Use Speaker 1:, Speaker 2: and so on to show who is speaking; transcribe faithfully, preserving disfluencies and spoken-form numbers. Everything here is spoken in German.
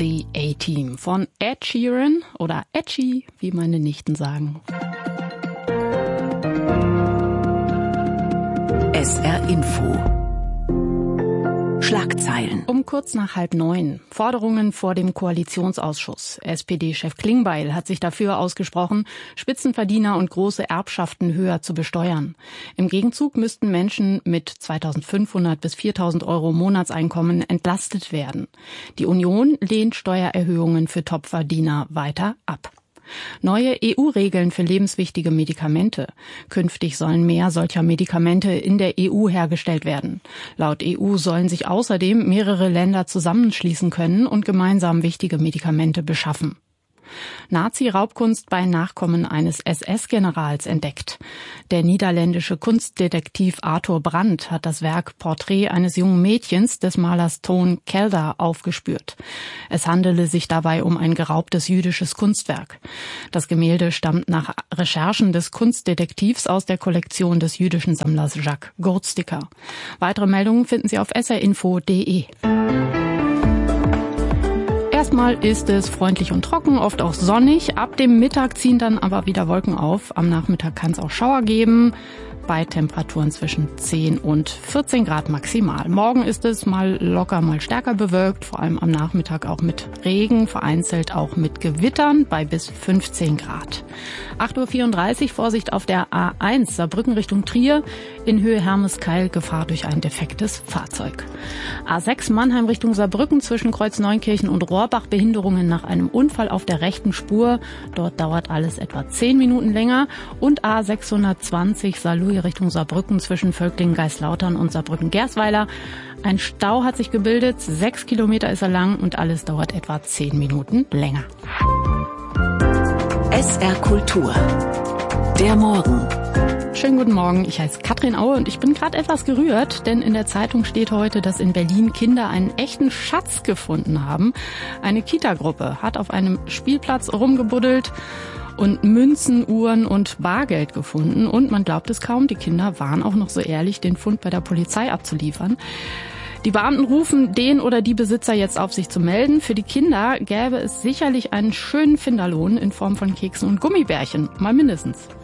Speaker 1: The A-Team von Ed Sheeran oder Edgy, wie meine Nichten sagen.
Speaker 2: S R Info. Schlagzeilen.
Speaker 1: Um kurz nach halb neun. Forderungen vor dem Koalitionsausschuss. S P D-Chef Klingbeil hat sich dafür ausgesprochen, Spitzenverdiener und große Erbschaften höher zu besteuern. Im Gegenzug müssten Menschen mit zweitausendfünfhundert bis viertausend Euro Monatseinkommen entlastet werden. Die Union lehnt Steuererhöhungen für Topverdiener weiter ab. Neue E U-Regeln für lebenswichtige Medikamente. Künftig sollen mehr solcher Medikamente in der E U hergestellt werden. Laut E U sollen sich außerdem mehrere Länder zusammenschließen können und gemeinsam wichtige Medikamente beschaffen. Nazi-Raubkunst bei Nachkommen eines S S-Generals entdeckt. Der niederländische Kunstdetektiv Arthur Brandt hat das Werk Porträt eines jungen Mädchens des Malers Toon Kelder aufgespürt. Es handele sich dabei um ein geraubtes jüdisches Kunstwerk. Das Gemälde stammt nach Recherchen des Kunstdetektivs aus der Kollektion des jüdischen Sammlers Jacques Gurtsticker. Weitere Meldungen finden Sie auf s r info punkt d e. Erstmal ist es freundlich und trocken, oft auch sonnig. Ab dem Mittag ziehen dann aber wieder Wolken auf. Am Nachmittag kann es auch Schauer geben, bei Temperaturen zwischen zehn und vierzehn Grad maximal. Morgen ist es mal locker, mal stärker bewölkt, vor allem am Nachmittag auch mit Regen, vereinzelt auch mit Gewittern bei bis fünfzehn Grad. acht Uhr vierunddreißig, Vorsicht auf der A eins, Saarbrücken Richtung Trier, in Höhe Hermeskeil, Gefahr durch ein defektes Fahrzeug. A sechs Mannheim Richtung Saarbrücken zwischen Kreuz Neunkirchen und Rohrbach, Behinderungen nach einem Unfall auf der rechten Spur. Dort dauert alles etwa zehn Minuten länger. Und A sechshundertzwanzig Saarlouis Richtung Saarbrücken zwischen Völklingen-Geislautern und Saarbrücken-Gersweiler. Ein Stau hat sich gebildet, sechs Kilometer ist er lang und alles dauert etwa zehn Minuten länger.
Speaker 2: S R Kultur. Der Morgen.
Speaker 1: Schönen guten Morgen, ich heiße Katrin Aue und ich bin gerade etwas gerührt, denn in der Zeitung steht heute, dass in Berlin Kinder einen echten Schatz gefunden haben. Eine Kita-Gruppe hat auf einem Spielplatz rumgebuddelt und Münzen, Uhren und Bargeld gefunden. Und man glaubt es kaum, die Kinder waren auch noch so ehrlich, den Fund bei der Polizei abzuliefern. Die Beamten rufen den oder die Besitzer jetzt auf, sich zu melden. Für die Kinder gäbe es sicherlich einen schönen Finderlohn in Form von Keksen und Gummibärchen, mal mindestens.